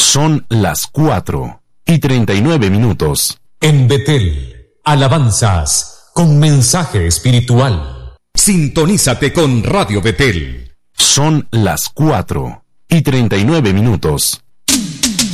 Son las 4:39. En Betel, alabanzas con mensaje espiritual. Sintonízate con Radio Betel. Son las 4:39.